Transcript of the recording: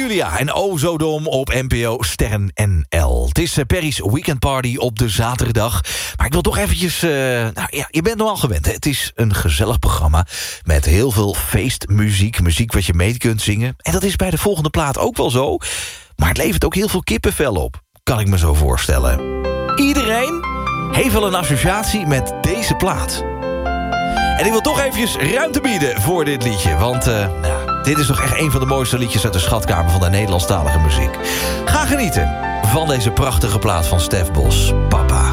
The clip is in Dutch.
Julia en Ozodom op NPO Sterren NL. Het is Perry's Weekend Party op de zaterdag. Maar ik wil toch eventjes... je bent nogal gewend. Hè? Het is een gezellig programma met heel veel feestmuziek. Muziek wat je mee kunt zingen. En dat is bij de volgende plaat ook wel zo. Maar het levert ook heel veel kippenvel op. Kan ik me zo voorstellen. Iedereen heeft wel een associatie met deze plaat. En ik wil toch eventjes ruimte bieden voor dit liedje. Want dit is toch echt een van de mooiste liedjes uit de schatkamer van de Nederlandstalige muziek. Ga genieten van deze prachtige plaat van Stef Bos, Papa.